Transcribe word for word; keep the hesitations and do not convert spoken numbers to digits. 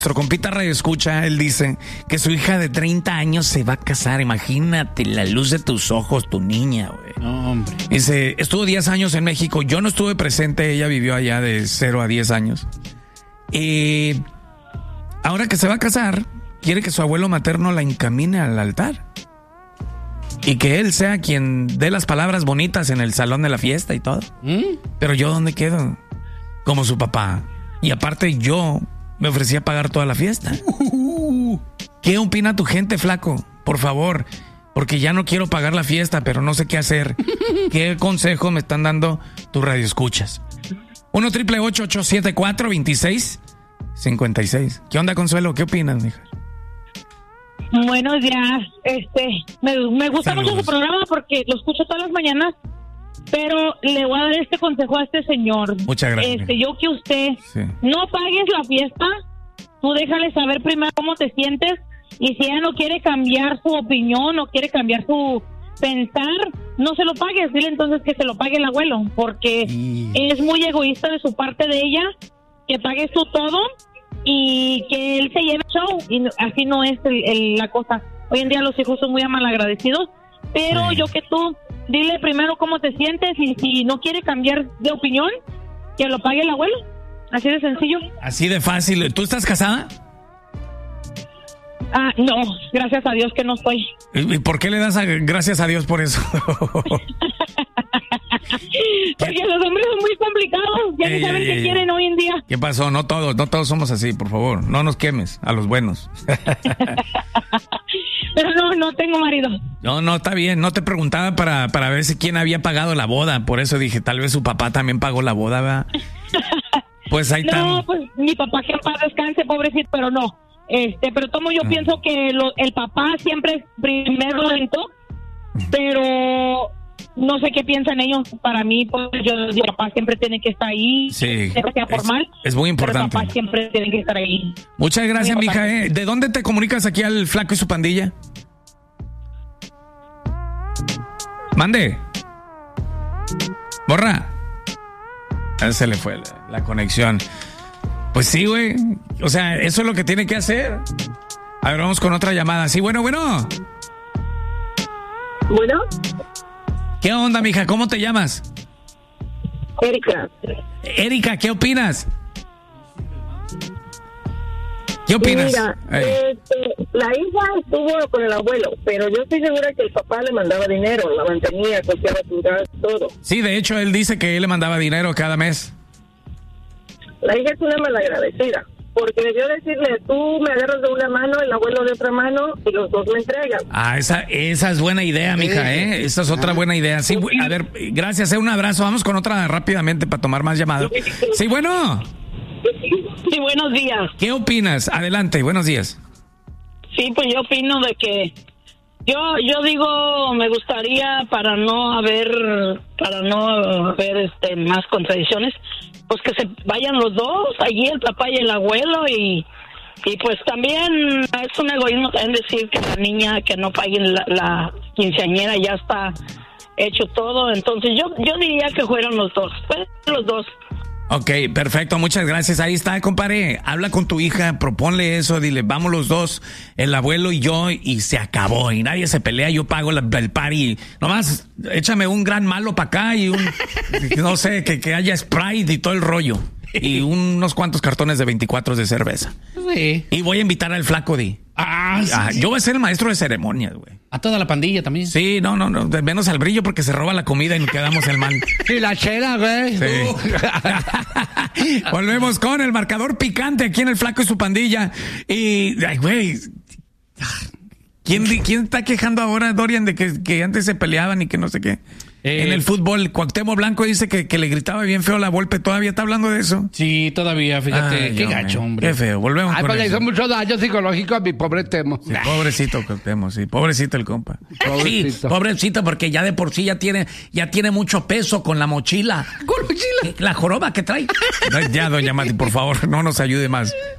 Nuestro compita Radio Escucha, él dice que su hija de treinta años se va a casar. Imagínate la luz de tus ojos, tu niña, güey. No, hombre. Dice, estuvo diez años en México. Yo no estuve presente, ella vivió allá de cero a diez años. Y ahora que se va a casar, quiere que su abuelo materno la encamine al altar. Y que él sea quien dé las palabras bonitas en el salón de la fiesta y todo. ¿Mm? Pero yo, ¿dónde quedo? Como su papá. Y aparte yo me ofrecí a pagar toda la fiesta. ¿Qué opina tu gente, flaco? Por favor, porque ya no quiero pagar la fiesta, pero no sé qué hacer. ¿Qué consejo me están dando tus radioescuchas? uno triple ocho ocho siete cuatro veintiséis cincuenta y seis. ¿Qué onda, Consuelo? ¿Qué opinas, mija? Buenos días. Este, me, me gusta Saludos. mucho su programa porque lo escucho todas las mañanas, pero le voy a dar este consejo a este señor. Muchas gracias. Este, yo que usted Sí. no pagues la fiesta, tú déjale saber primero cómo te sientes, y si ella no quiere cambiar su opinión, no quiere cambiar su pensar, no se lo pagues. Dile entonces que se lo pague el abuelo, porque Y- es muy egoísta de su parte de ella que pagues tú todo y que él se lleve el show, y no- así no es el, el- la cosa. Hoy en día los hijos son muy malagradecidos, pero Sí. yo que tú, dile primero cómo te sientes, y si no quiere cambiar de opinión, que lo pague el abuelo. Así de sencillo. Así de fácil. ¿Tú estás casada? Ah, no, gracias a Dios que no estoy. ¿Y por qué le das a- gracias a Dios por eso? Porque los hombres son muy complicados, ya Ey, no saben ey, qué ey. quieren hoy en día. ¿Qué pasó? No todos, no todos somos así, por favor. No nos quemes, a los buenos. Pero no, no tengo marido. No, no, está bien. No te preguntaba para, para ver si quién había pagado la boda. Por eso dije, tal vez su papá también pagó la boda, ¿verdad? Pues ahí está. No, pues mi papá que en paz descanse, pobrecito, pero no. Este, pero como yo Ah. pienso que lo- el papá siempre es primero lento, pero no sé qué piensan ellos. Para mí, pues yo el papá siempre tiene que estar ahí, Sí, siempre sea es- formal. es muy pero importante. el papá siempre tiene que estar ahí. Muchas gracias, Muy mija. importante. ¿eh? ¿De dónde te comunicas aquí al Flaco y su pandilla? Mande. Borra. Ah, se le fue la, la conexión. Pues sí, güey. O sea, eso es lo que tiene que hacer. A ver, vamos con otra llamada. Sí, bueno, bueno. Bueno, ¿Qué onda, mija? ¿Cómo te llamas? Erika, Erika, ¿qué opinas? ¿Qué opinas? mira, Ey. este, la hija estuvo con el abuelo, pero yo estoy segura que el papá le mandaba dinero, la mantenía, costeaba su gas, todo. Sí, de hecho, él dice que él le mandaba dinero cada mes. La hija es una malagradecida, porque debió decirle, tú me agarras de una mano, el abuelo de otra mano, y los dos me entregan. Ah, esa, esa es buena idea, mija, ¿eh? Esa es otra buena idea. Sí, a ver, gracias, ¿eh? Un abrazo. Vamos con otra rápidamente para tomar más llamadas. Sí, bueno, Sí, buenos días. ¿qué opinas? Adelante, buenos días. Sí, pues yo opino de que yo yo digo, me gustaría, para no haber para no haber este más contradicciones, pues que se vayan los dos, allí el papá y el abuelo, y y pues también es un egoísmo también decir que la niña que no paguen la, la quinceañera, ya está hecho todo. Entonces yo yo diría que fueran los dos, fueran los dos. Ok, perfecto, muchas gracias. Ahí está, compadre. Habla con tu hija, proponle eso, dile, vamos los dos, el abuelo y yo, y se acabó. Y nadie se pelea, yo pago la, el party. Nomás échame un gran malo para acá y un, no sé, que, que haya Sprite y todo el rollo. Y unos cuantos cartones de veinticuatro de cerveza. Sí. Y voy a invitar al flaco Di. Ah, sí. Ah, yo voy a ser el maestro de ceremonias, güey. A toda la pandilla también. Sí, no, no, no, de menos al brillo porque se roba la comida y nos quedamos el mal. Y la chela, güey. Sí. Volvemos con el marcador picante aquí en el Flaco y su pandilla. Y, ay, güey, ¿quién, di- ¿quién está quejando ahora, Dorian, de que, que antes se peleaban y que no sé qué? Eh. En el fútbol, Cuauhtémoc Blanco dice que, que le gritaba bien feo la Volpe. ¿Todavía está hablando de eso? Sí, todavía, fíjate. Ay, qué hombre, gacho, hombre. Qué feo. Volvemos Ay, con pues le eso. hizo mucho daño psicológico a mi pobre Temo. Sí, pobrecito Cuauhtémoc, sí, pobrecito el compa. Pobrecito. Sí, pobrecito, porque ya de por sí ya tiene, ya tiene mucho peso con la mochila. Con mochila. La joroba que trae. No, ya, doña Mati, por favor, no nos ayude más.